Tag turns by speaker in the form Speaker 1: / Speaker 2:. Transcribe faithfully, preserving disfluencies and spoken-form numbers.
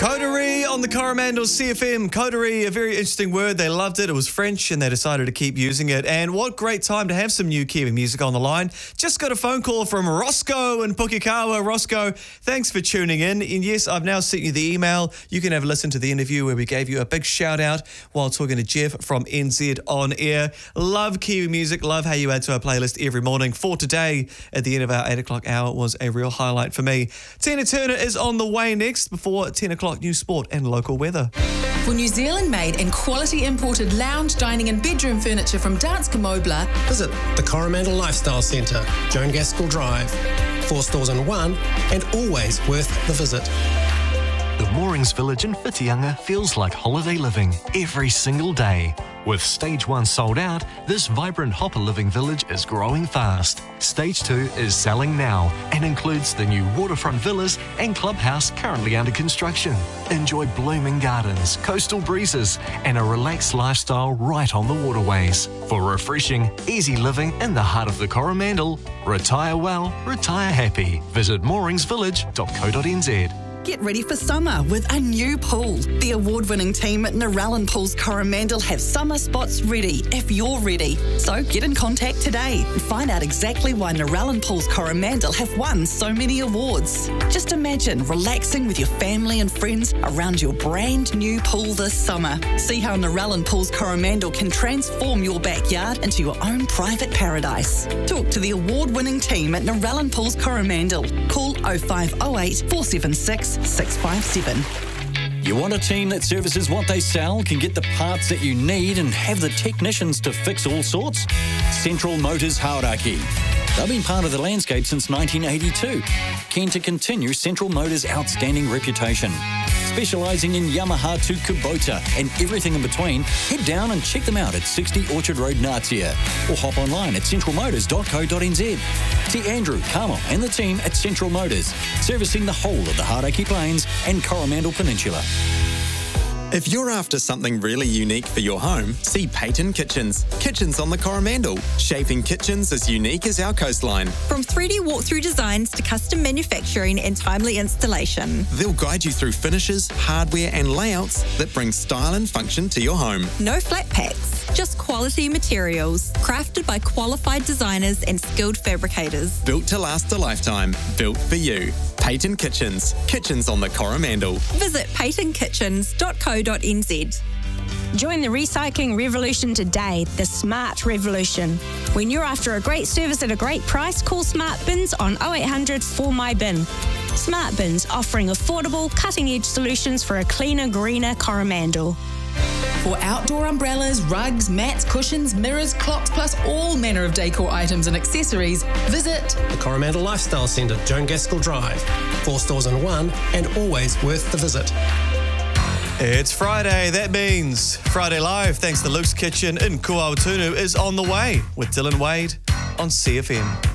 Speaker 1: Coterie on the Coromandel C F M. Coterie, a very interesting word. They loved it. It was French and they decided to keep using it. And what great time to have some new Kiwi music on the line. Just got a phone call from Roscoe in Pukekawa. Roscoe, thanks for tuning in. And yes, I've now sent you the email. You can have a listen to the interview where we gave you a big shout out while talking to Jeff from N Z On Air. Love Kiwi music. Love how you add to our playlist every morning. For today, at the end of our eight o'clock hour, was a real highlight for me. Tina Turner is on the way next before ten o'clock news, sport and local weather.
Speaker 2: For New Zealand-made and quality imported lounge, dining and bedroom furniture from Danske Mobler,
Speaker 3: visit the Coromandel Lifestyle Centre, Joan Gaskell Drive. Four stores in one and always worth the visit.
Speaker 4: The Moorings Village in Whitianga feels like holiday living every single day. With Stage one sold out, this vibrant hopper living village is growing fast. Stage two is selling now and includes the new waterfront villas and clubhouse currently under construction. Enjoy blooming gardens, coastal breezes and a relaxed lifestyle right on the waterways. For refreshing, easy living in the heart of the Coromandel, retire well, retire happy. Visit moorings village dot co dot n z.
Speaker 5: Get ready for summer with a new pool. The award-winning team at Narellan Pools Coromandel have summer spots ready if you're ready. So get in contact today and find out exactly why Narellan Pools Coromandel have won so many awards. Just imagine relaxing with your family and friends around your brand new pool this summer. See how Narellan Pools Coromandel can transform your backyard into your own private paradise. Talk to the award-winning team at Narellan Pools Coromandel. Call oh five oh eight, four seven six, six five seven.
Speaker 6: You want a team that services what they sell, can get the parts that you need and have the technicians to fix all sorts? Central Motors Hauraki. They've been part of the landscape since nineteen eighty-two. Keen to continue Central Motors' outstanding reputation. Specialising in Yamaha to Kubota and everything in between, head down and check them out at sixty Orchard Road, Natia, or hop online at central motors dot co dot n z. See Andrew, Carmel and the team at Central Motors, servicing the whole of the Hauraki Plains and Coromandel Peninsula.
Speaker 7: If you're after something really unique for your home, see Peyton Kitchens. Kitchens on the Coromandel, shaping kitchens as unique as our coastline.
Speaker 8: From three D walkthrough designs to custom manufacturing and timely installation.
Speaker 7: They'll guide you through finishes, hardware and layouts that bring style and function to your home.
Speaker 8: No flat packs, just quality materials, crafted by qualified designers and skilled fabricators.
Speaker 7: Built to last a lifetime, built for you. Peyton Kitchens. Kitchens on the Coromandel.
Speaker 8: Visit peyton kitchens dot co dot n z.
Speaker 9: Join the recycling revolution today, the Smart Revolution. When you're after a great service at a great price, call Smart Bins on oh eight hundred four my bin. Smart Bins, offering affordable, cutting-edge solutions for a cleaner, greener Coromandel.
Speaker 2: For outdoor umbrellas, rugs, mats, cushions, mirrors, clocks, plus all manner of decor items and accessories, visit
Speaker 3: the Coromandel Lifestyle Centre, Joan Gaskell Drive. Four stores in one and always worth the visit.
Speaker 1: It's Friday. That means Friday Live, thanks to Luke's Kitchen in Kuaotunu, is on the way with Dylan Wade on C F M.